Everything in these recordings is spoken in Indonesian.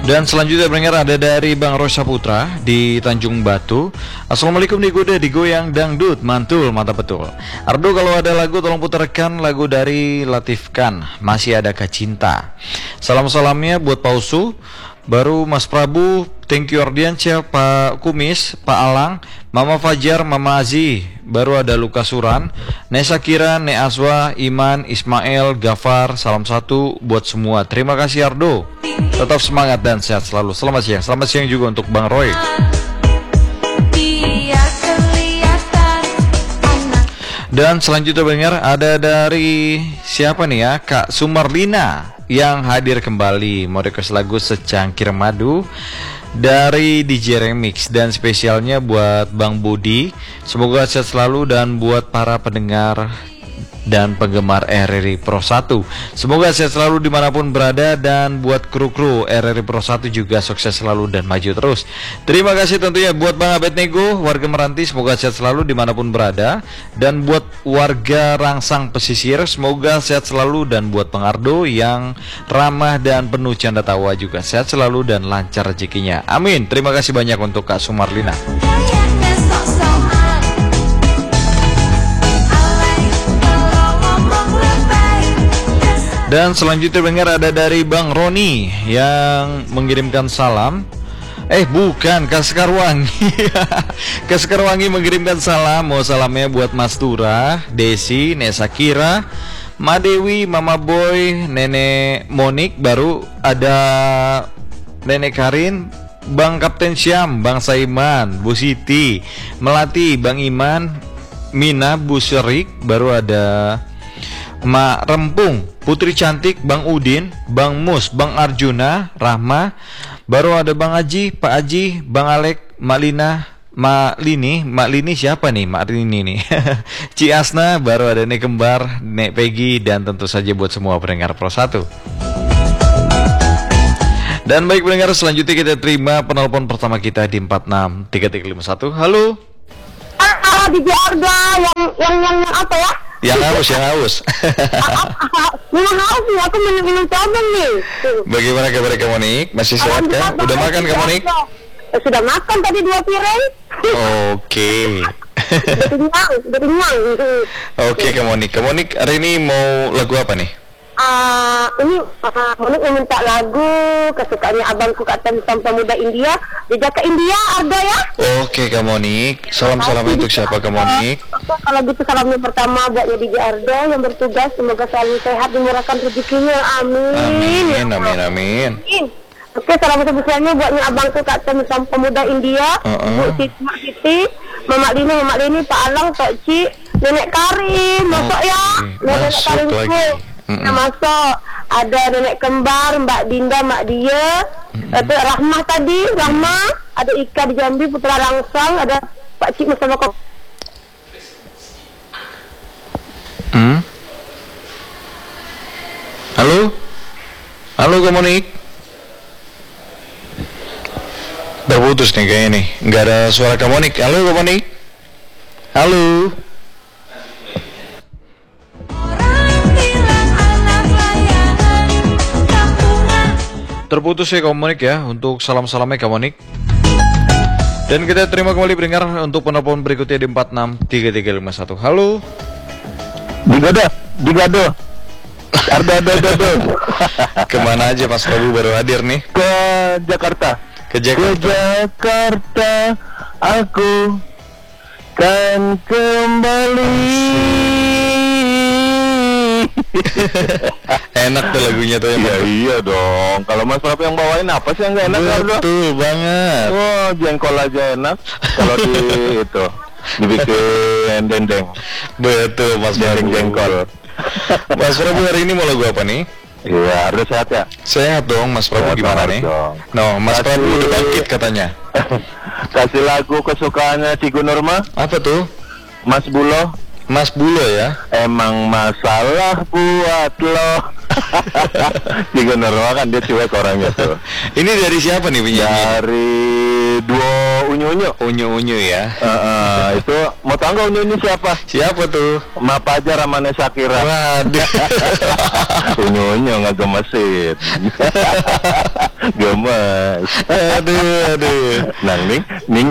Dan selanjutnya pendengar ada dari Bang Rosa Putra di Tanjung Batu. Assalamualaikum Digoda, digoyang dangdut, mantul, mantap betul. Ardo kalau ada lagu tolong putarkan lagu dari Latif Khan, Masih Adakah Cinta. Salam-salamnya buat Pausu, baru Mas Prabu, thank you Ardiansyah, Pak Kumis, Pak Alang, Mama Fajar, Mama Azi, baru ada Luka Suran, Nesa Kira, Ne Aswa, Iman, Ismail, Gafar, salam satu buat semua. Terima kasih Ardo. Tetap semangat dan sehat selalu. Selamat siang. Selamat siang juga untuk Bang Roy. Dan selanjutnya pendengar ada dari siapa nih ya? Kak Sumarlina yang hadir kembali mau request lagu Secangkir Madu dari DJ Remix dan spesialnya buat Bang Budi. Semoga sehat selalu dan buat para pendengar dan penggemar RRI Pro 1. Semoga sehat selalu dimanapun berada dan buat kru-kru RRI Pro 1 juga sukses selalu dan maju terus. Terima kasih tentunya buat Bang Abednego, warga Meranti, semoga sehat selalu dimanapun berada. Dan buat warga Rangsang Pesisir, semoga sehat selalu. Dan buat Pengardo yang ramah dan penuh canda tawa juga sehat selalu dan lancar rezekinya. Amin. Terima kasih banyak untuk Kak Sumarlina. Dan selanjutnya dengar ada dari Bang Roni yang mengirimkan salam. Bukan, Kak Sekarwangi. Kak Sekarwangi mengirimkan salam. Mau salamnya buat Mas Tura, Desi, Nesa Kira, Ma Dewi, Mama Boy, Nenek Monik, baru ada Nenek Karin, Bang Kapten Syam, Bang Saiman, Bu Siti, Melati, Bang Iman, Mina, Bu Serik, baru ada Mak Rempung, Putri Cantik, Bang Udin, Bang Mus, Bang Arjuna, Rahma, baru ada Bang Aji, Pak Aji, Bang Alek, Mak Lina, Mak Lini siapa nih? Mak Lini nih. Ci Asna, baru ada Nek Kembar, Nek Peggy, dan tentu saja buat semua pendengar Pro 1. Dan baik pendengar, selanjutnya kita terima penelpon pertama kita di 463351. Halo. DJ Arda yang apa ya? Yang haus. Memang haus nih, aku minum cabang nih. Bagaimana kabar kamu Nik? Masih sehat kan? Udah makan kamu Nik? Sudah makan tadi 2 piring. Oke. Udah kenyang. Oke kamu Nik hari ini mau lagu apa nih? Ini Monik meminta lagu kesukaannya abangku kata Pemuda India, Jejak ke India, Arda ya. Oke kamu Nik, salam untuk siapa kamu Nik? Kalau gitu salamnya pertama buatnya DJ Arda yang bertugas, semoga selalu sehat dimurahkan rezekinya, amin. Amin. Oke, salam sebesarnya buatnya abangku kata Pemuda India, Bu Siti, Mama Lini, Pak Alang, Pak Ci, Nenek Karim, masuk ya. Nenek Karim lagi. Masuk ada Nenek Kembar, Mbak Dinda, Mak Dia, Rahmah tadi, ada Ika di Jambi, Putra Langsang, ada Pak Cik bersama kok. Halo Komunik. Terputus nih kayaknya nih, nggak ada suara Komunik. Halo Komunik. Halo. Terputus ya Komunik ya untuk salam-salamnya Komunik. Dan kita terima kembali pendengar untuk penelpon berikutnya di 463351. Halo. Digado. Ardo. Kemana aja Mas Prabu baru hadir nih? Ke Jakarta. Ke Jakarta aku kan kembali. Enak tuh lagunya tuh yang iya dong. Kalau Mas Prabu yang bawain apa sih yang nggak enak? Betul banget. Oh, jengkol aja enak. Kalau itu dibikin dendeng. Betul Mas Prabu. Jengkol. Mas Prabu hari ini mau lagu apa nih? Iya, harus sehat ya. Sehat dong Mas Prabu, gimana nih? Mas Prabu udah bangkit katanya. Kasih lagu kesukaannya Cigu Nurma. Apa tuh? Mas Bulo ya. Emang masalah buat lo. Cigu Nurma kan dia cuek orangnya tuh. Ini dari siapa nih penyanyi? Dari duo unyu-unyu. Unyu-unyu ya. Itu mau tahu nggak unyu-unyu siapa? Siapa tuh? Ma Pajar sama Shakira. Waduh. Unyu-unyu nggak gemesin. Gemes. Aduh. Nang ning.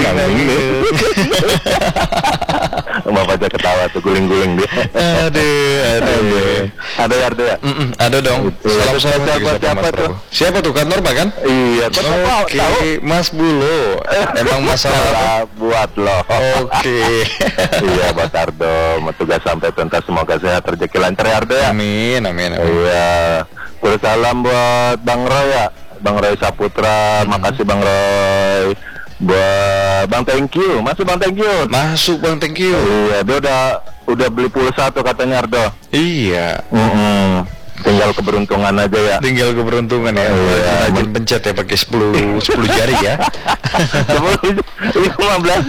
Ma Pajar ketawa tuh, guling-guling dia. Aduh. Ada ya? Ada dong. Salam Siapa tuh? Siapa tuh? Kan Norma kan? Iya, Oke, Mas Bulo. Emang masalah buat lo. Oke. Iya, Pak Ardo, mau tugas sampai tuntas, semoga sehat, rezeki lancar ya Ardo ya. Amin. Iya. Terus salam buat Bang Roy ya, Bang Roy Saputra, makasih Bang Roy. Buat Bang Thank you, masuk Bang Thank you. Masuk Bang Thank you. Iya, dia udah beli pulsa tuh katanya Ardo. Iya. Tinggal keberuntungan aja ya. Tinggal keberuntungan ya. Iya. Rajin pencet ya pakai 10 jari ya. 10, 15,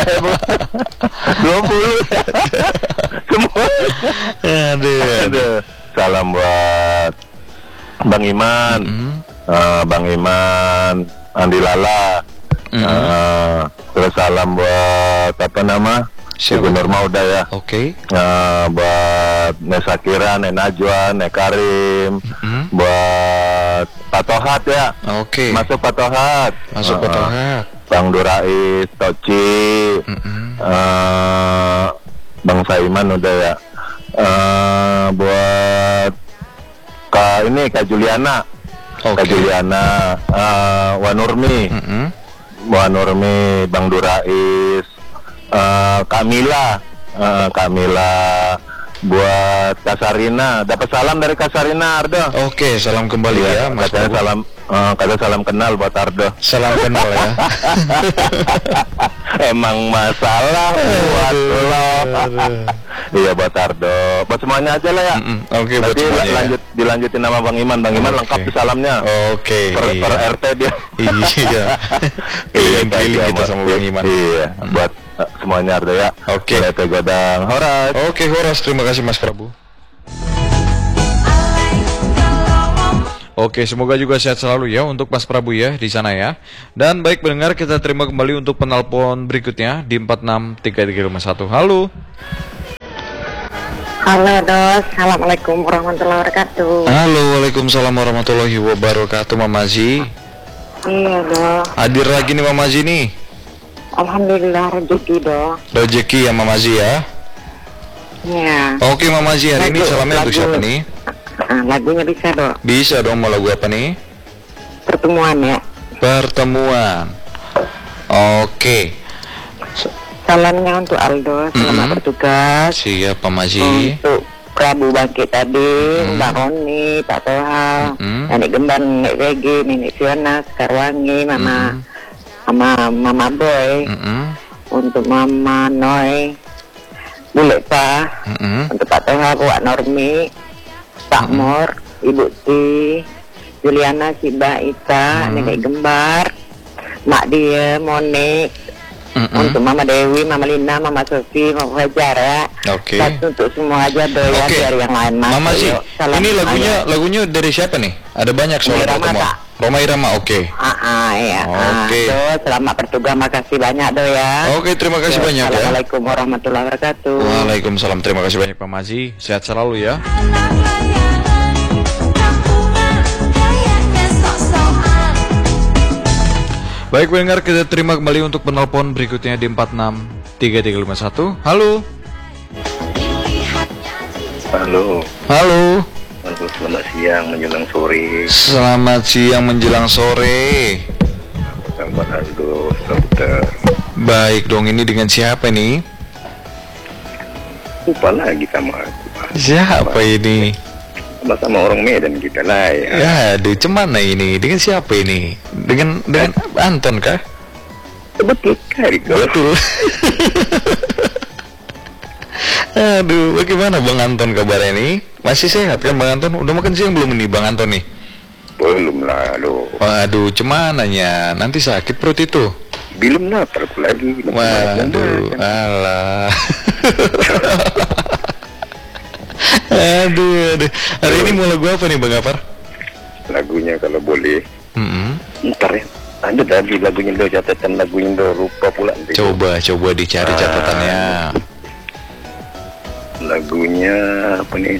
20. Semua. Aduh. Salam buat Bang Iman. Bang Iman, Andi Lala. Terus salam buat apa nama? Gubernur Mauda ya. Oke. Buat Shakira, Najwa, Karim, buat Pak Tohat ya. Oke. Masuk Pak Tohat. Bang Durais, Toci, Bang Saiman udah ya. Buat Kak Juliana. Kak Juliana, Wanurmi, Bang Durais, Kamila, buat Kasarina. Dapat salam dari Kasarina Ardo. Oke, salam kembali ya Mas. Katanya salam kenal buat Ardo. Salam kenal ya. Emang masalah buat lo. Iya buat Ardo. Buat semuanya aja lah ya. Oke, buat semuanya. Dilanjutin nama Bang Iman. Bang Iman lengkap di salamnya. Oke. Per RT dia. Iya. Keliling kita sama Bang Iman. Iya. Buat semuanya Ardo ya. Oke. Lete Godang Horas. Oke Horas, terima kasih Mas Prabu. Oke, semoga juga sehat selalu ya untuk Mas Prabu ya di sana ya. Dan baik pendengar, kita terima kembali untuk penelpon berikutnya di 463351. Halo. Halo Dos, Assalamualaikum warahmatullahi wabarakatuh. Halo, Waalaikumsalam warahmatullahi wabarakatuh Mama Zi. Iya Dos. Hadir lagi nih Mama Zi nih. Alhamdulillah rezeki Dos. Rezeki ya Mama Zi ya. Iya. Oke Mama Zi, hari ini salamnya untuk siapa nih? Lagunya bisa Dos. Bisa dong, mau lagu apa nih? Pertemuan ya. Pertemuan. Oke. Salamnya untuk Aldo, selamat bertugas. Siap Mama Zi. Untuk Prabu Bangkit tadi, Mbak Roni, Pak Toha, Nenek Gemban, Nenek Regi, Nenek Fiona, Sekarwangi, Mama Boy, untuk Mama Noi, Bule Pak, untuk Pak Toha, Pak Normi, Pak Mor, Ibu Ti, Juliana, Siba, Ita, Nenek Gembar, Mak Dia, Monik, untuk Mama Dewi, Mama Lina, Mama Sofi, Mama Fajar ya. Oke. Untuk semua aja doa dari yang lain mas. Mama Zi, ini lagunya dari siapa nih? Ada banyak soalnya pertemuan. Roma Irama, oke. Iya. Oke. Selamat bertugas, makasih banyak do ya. Oke, terima kasih banyak ya. Assalamualaikum warahmatullahi wabarakatuh. Waalaikumsalam, terima kasih banyak Pak Mazi. Sehat selalu ya. Baik pendengar, kita terima kembali untuk penelpon berikutnya di 463351. Halo. Halo. Halo. Selamat siang menjelang sore. Selamat siang menjelang sore. Selamat Aldo, Saputra. Baik dong, ini dengan siapa nih? Lupa lagi sama aku. Siapa ini? Sama orang Medan kita lah ya. Ya, aduh, cemana ini? Dengan siapa ini? Dengan Anton kah? Betul sekali. Betul. Aduh, bagaimana Bang Anton kabarnya ini? Masih sehat kan Bang Anton? Udah makan siang belum ini Bang Anton nih? Belum lah lo. Waduh, cemananya? Nanti sakit perut itu. Belum lapar aku lagi. Waduh, alah. Aduh. Hari ini mau lagu apa nih Bang Gafar? Lagunya kalau boleh. Ntar ya. Ada tadi lagunya do, catatan lagunya do, lupa pula. Coba dicari catatannya. Lagunya apa nih?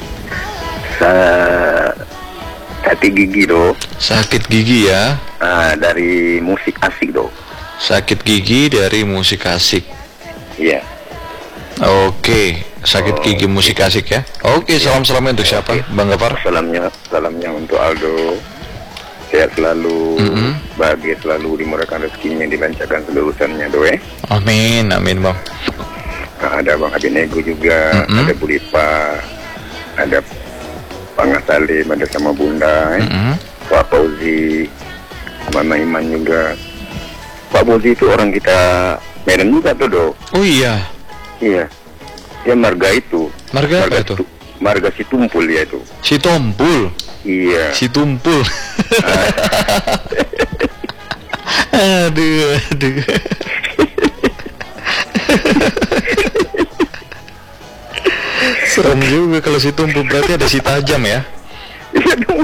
Sakit gigi do. Sakit gigi ya. Dari musik asik do. Sakit gigi dari musik asik. Iya. Oke, sakit gigi musik asik ya. Oke, salam-salamnya untuk siapa? Bang Gafar. Salamnya untuk Aldo. Sehat selalu, bahagia selalu, dimurahkan rezekinya, dilancarkan seluruh urusannya do. Amin Bang. Ada Bang Abinego juga, ada Bu Lipa, ada Bang Salim, ada sama Bunda, Pak Fauzi, Mama Iman juga. Pak Fauzi itu orang kita Medan juga tuh do. Oh iya. Iya. Dia marga itu. Marga apa itu? Marga si Tumpul ya itu. Si Tumpul. Iya. Si Tumpul. Aduh. Serem juga kalau si Tumpul, berarti ada si Tajam ya. Iya dong.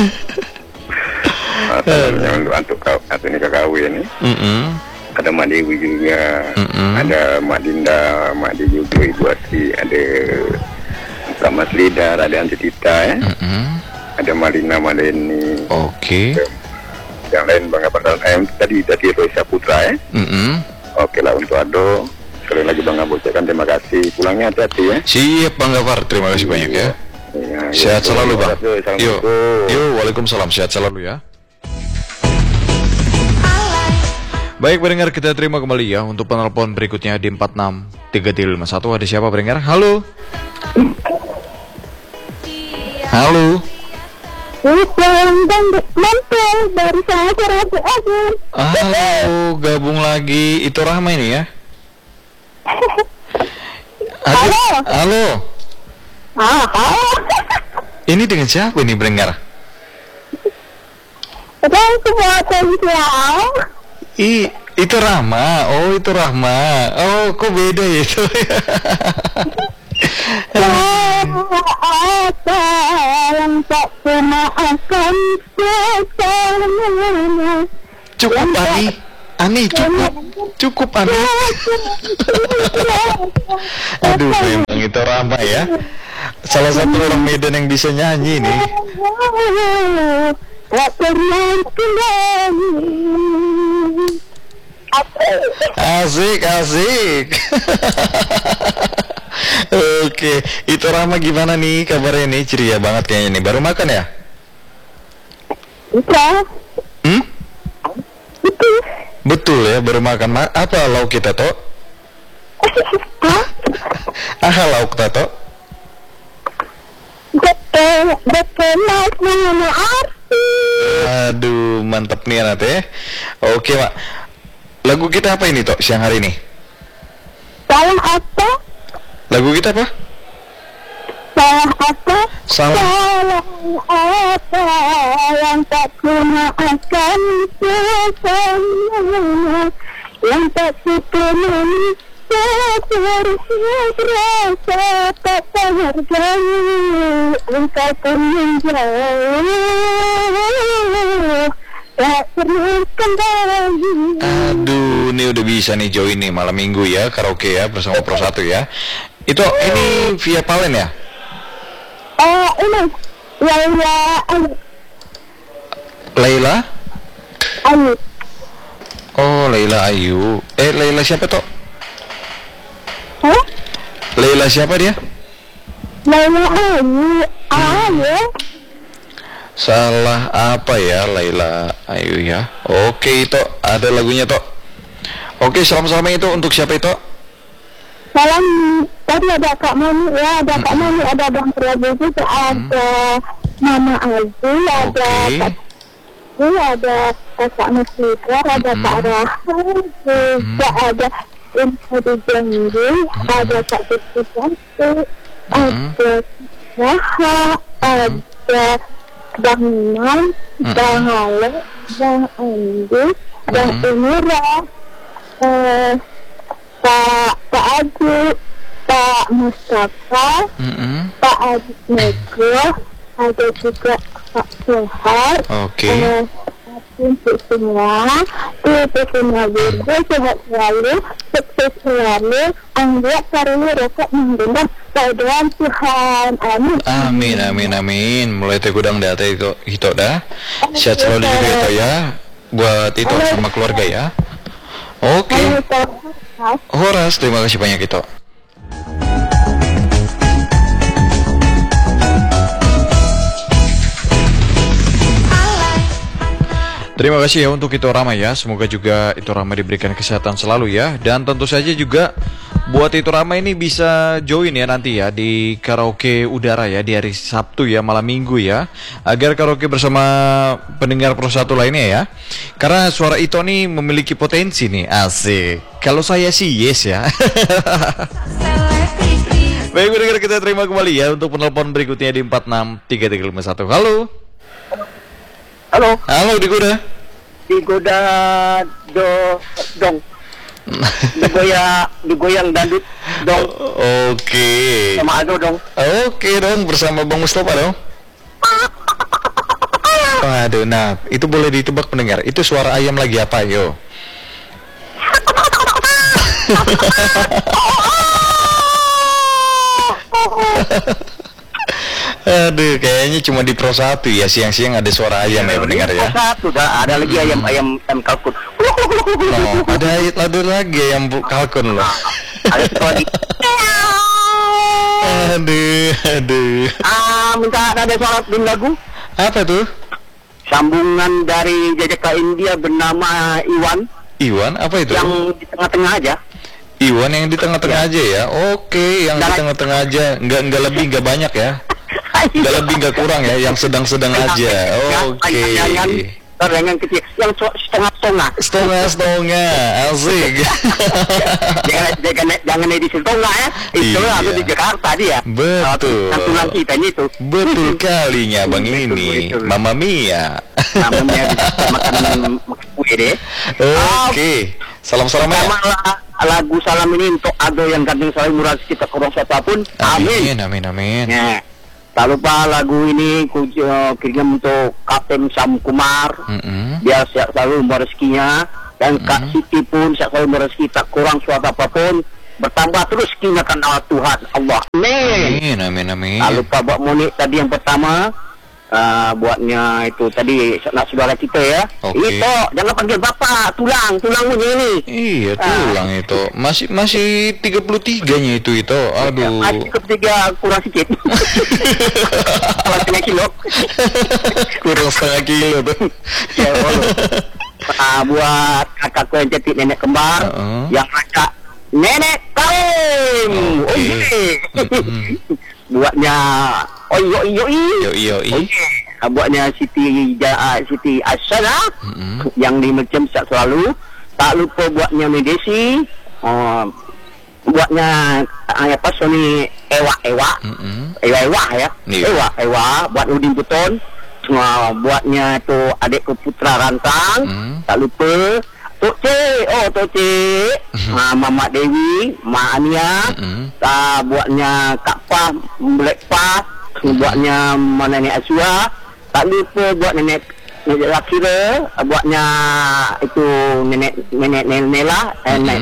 Untuk ini kawin. Ada Mak Dewi juga, ada Mak Dinda, Mak Di juga, Ibu Asi, ada Kak Mas Lidar, ada Anti Tita ya, ada Malina, Maleni. Oke. Yang lain Bang Abang tadi Roy Saputra ya. Oke lah untuk Ado. Sekali lagi Bang Abu ucapkan terima kasih. Pulangnya hati-hati ya. Siap Bang Gafar, terima kasih banyak ya. Sehat selalu Bang. Yuk, waalaikumsalam, sehat selalu ya. Baik pendengar, kita terima kembali ya untuk penelpon berikutnya di 463351. Ada siapa pendengar? Halo. Halo. Halo, gabung lagi. Itu Rahma ini ya. Halo. Ini dengan siapa ini pendengar? Itu Rahma. Oh, itu Rahma. Oh, kok beda ya itu? Apa yang tak pernah akan selamanya. Cukup Ani, cukup Ani. Aduh, memang itu Rahma ya. Salah satu orang Medan yang bisa nyanyi nih. Tak pernah kembali. Asik. Oke, itu Rahma gimana nih kabarnya nih? Ceria banget kayaknya nih. Baru makan ya? Betul ya, baru makan. Apa lauk kita toh? Lauk kita toh? Aduh, mantap nih anak ya. Oke Mak, lagu kita apa ini toh siang hari ini? Salah apa? Lagu kita apa? Salah apa? Salah apa yang tak pernah akan selamanya, yang tak pernah rasa tak menghargai, engkau pun menjauh, tak pernah kembali. Aduh, ini udah bisa nih join nih malam minggu ya, karaoke ya bersama Pro 1 ya. Ini via Palen ya? Ini Laila Ayu. Oh, Laila Ayu. Laila siapa toh? Laila siapa dia? Laila Ayu. Salah apa ya, Laila Ayu ya. Oke, itu ada lagunya toh. Oke, salam-salamnya itu untuk siapa itu? Salam, tadi ada Kak Mami ya, ada Kak Mami, ada Bang Prabu juga, ada Mama Azu, ada Kak Azu, ada Kak Maslikar, ada Kak Rahman, juga ada Info di Janji, ada Kak Tuti Santi, ada Raha, ada Bang Iman, Bang Hale, Bang Andi, Bang Umira, Pak Adi, Pak Mustafa, Pak Adi Nego, ada juga Pak Sohar, untuk semua, itu semua juga sehat selalu, sukses selalu, anggap karena rokok mengundang keadaan Tuhan. Amin. Amin, amin, amin. Mulai tegudang dah itu dah. Sehat selalu juga itu ya. Buat itu sama keluarga ya. Oke. Horas, terima kasih banyak itu. Terima kasih ya untuk Ito Rama ya. Semoga juga Ito Rama diberikan kesehatan selalu ya. Dan tentu saja juga buat Ito Rama ini bisa join ya nanti ya di karaoke udara ya di hari Sabtu ya, malam Minggu ya. Agar karaoke bersama pendengar Pro 1 lainnya ya. Karena suara Ito nih memiliki potensi nih, asik. Kalau saya sih yes ya. Baik, pendengar, kita terima kembali ya untuk penelpon berikutnya di 463351. Halo. Halo. Halo, Digoda. Digoda dong. Digoyang dandut dong. Oke. Sama Ado dong. Oke dong, bersama Bang Mustafa dong. Waduh, nah itu boleh ditebak pendengar. Itu suara ayam lagi apa, yo? Aduh, kayaknya cuma di Pro 1 ya, siang-siang ada suara ayam ya pendengar ya. Pro 1 dah ada lagi ayam kalkun. No, ada lagi ayam kalkun loh. Ada satu lagi. Aduh. Minta ada suara bin lagu. Apa tuh? Sambungan dari Jajaka India bernama Iwan. Iwan, apa itu? Yang di tengah-tengah aja. Iwan yang di tengah-tengah aja ya. Oke, yang di tengah-tengah aja, nggak lebih, nggak banyak ya. Nggak lebih, nggak kurang ya, yang sedang-sedang aja. Oke. Yang kecil, yang setengah-setengah, asik. jangan di setengah ya. Itu Iya. ada di Jakarta dia. Betul. Tulang kita itu. Betul kalinya Bang ini, betul. Mama Mia. Namanya makan kue deh. Oke. Salam-salam ya. Sama lagu salam ini untuk Ado yang ganteng selalu murah kita kurang siapapun. Amin. Amin. Ya. Tak lupa lagu ini kirim untuk Kapten Sam Kumar. Dia siap selalu rezekinya. Dan Kak Siti pun siap selalu rezeki, tak kurang suatu apapun. Bertambah terus rezekinya karena Tuhan Allah. Amin. Tak lupa buat Monik tadi yang pertama. Buatnya itu tadi nak saudara kita ya. Oke. Itu jangan panggil bapak, tulang punya ini. Iya, tulang itu. Masih 33-nya itu. Aduh. Masih ketiga kurang sedikit. Kurang setengah kilo. Kurang setengah kilo tuh. Ya, buat kakakku yang cantik nenek kembar yang ngajak nenek kawin. Buatnya Oi. Buatnya Siti Asana yang di macam selalu. Tak lupa buatnya Medesi. Buatnya apa Sony Ewa ya. Ewa buat Udin Buton. Buatnya tu adikku Putra Rantang. Tak lupa Tok Cik, Mama Dewi, Mak Ania, buatnya Kak Pah, Black Pah, buatnya Nenek Asua, tak lupa buat Nenek Lakira, buatnya itu Nenek Nela,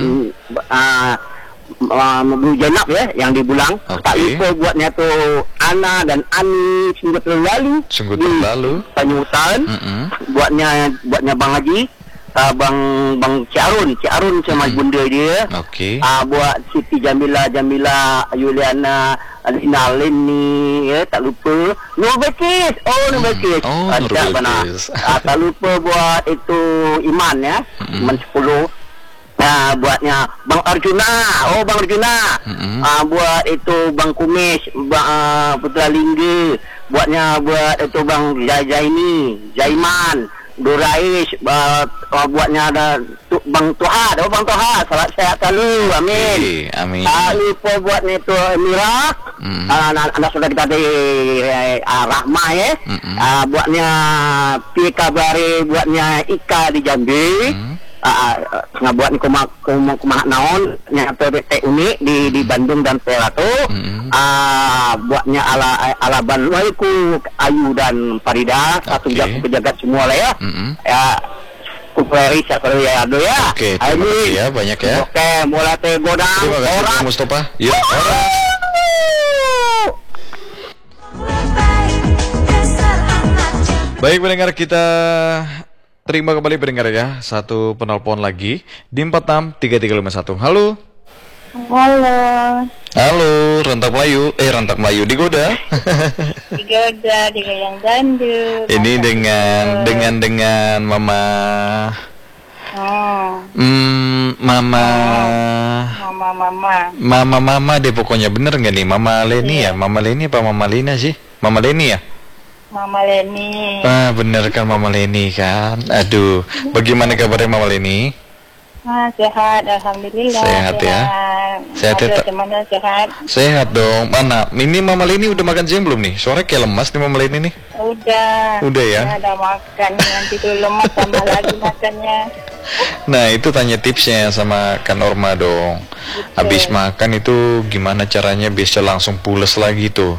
Bu Jenab ya, yang di Bulang. Tak lupa buatnya tu Ana dan Ani sungguh terlalu. Panyutan, buatnya Bang Haji. Bang Ciarun sama bunda dia. Buat Siti Jamila Yuliana Alina Leni ya, tak lupa Nubekis. Ada benar. Tak lupa buat itu Iman ya. Iman 10. Buatnya Bang Arjuna. Bang Arjuna. Buat itu Bang Kumis, Putra Lingga. Buat itu Bang Zaiman Dorais, buatnya ada Bang Toha, salat sehat selalu, amin. Lupa buatnya itu Mira, anak saudara kita di Rahma ya. Buatnya Pi Kabare, buatnya Ika di Jambi. ngabuat kumaha naon nya teh unik di Bandung dan Pelato. Buatnya ala Bandung ku Ayu dan Farida, satu penjaga semua lah ya. Ya Kuperi kalau ya ada ya. Oke, terima kasih ya banyak ya. Oke, mulai teh godang orang Mustafa. Yuk. Baik pendengar, kita terima kembali pendengar ya. Satu penelpon lagi di 463351. Halo. Halo, Rentak Melayu digoda. Digoda yang gandul. Ini dengan Mama. Mama deh pokoknya, bener nggak nih? Mama Leni ya? Mama Leni apa Mama Lina sih? Mama Leni ya? Mama Leni. Bener kan Mama Leni kan? Aduh, bagaimana kabarnya Mama Leni? Sehat, alhamdulillah. Sehat ya? Sehat ya? Temannya sehat. Sehat dong. Mana? Ini Mama Leni udah makan siang belum nih? Sore kayak lemas nih Mama Leni nih. Udah ya? Ada makan, nanti dulu lemas tambah lagi makannya. Nah itu tanya tipsnya sama Kak Norma dong. Habis makan itu gimana caranya bisa langsung pules lagi tuh?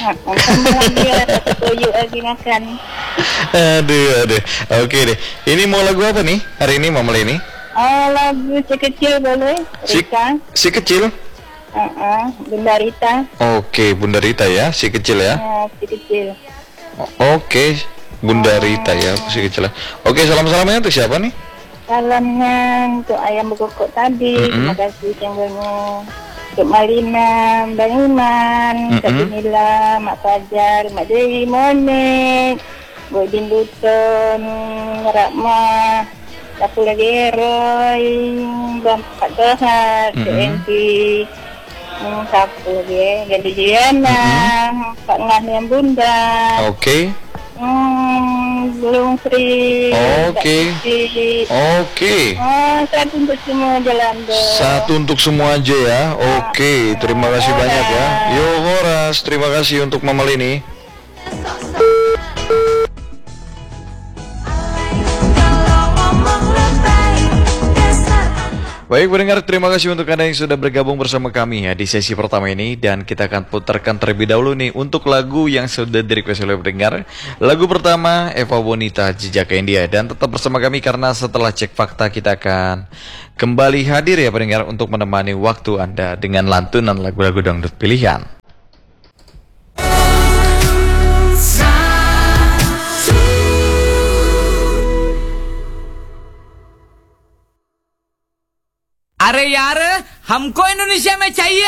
Lagi makan. Aduh. Oke deh. Ini mau lagu apa nih hari ini Mama Leni? Lagu si kecil boleh? Si kecil? Bunda Rita. Oke, Bunda Rita ya, si kecil ya? Si kecil. Oke, Bunda Rita ya, si kecil ya. Oke, salam-salamnya untuk siapa nih? Salamnya untuk ayam bekokok tadi. Terima kasih cenggonya. Untuk Malina, Bang Iman, Kak Jamila, Mak Fajar, Mak Dewi, Monik, Bodin Duton, Rakma, Lapula Geroy, Bapak Tohat, TNT, Sapu lagi, Ganti Jiana, Pak Ngahnian Bunda. Oke. Belum Sri. Oke. Satu untuk semua jalan dong. Satu untuk semua aja ya. Oke, terima kasih banyak ya. Yo Horas, terima kasih untuk Mama Leni. Baik pendengar, terima kasih untuk Anda yang sudah bergabung bersama kami ya di sesi pertama ini. Dan kita akan putarkan terlebih dahulu nih untuk lagu yang sudah di-request oleh pendengar. Lagu pertama Eva Bonita, Jejak India. Dan tetap bersama kami karena setelah cek fakta kita akan kembali hadir ya pendengar untuk menemani waktu Anda dengan lantunan lagu-lagu dangdut pilihan. अरे यार हमको इंडोनेशिया में चाहिए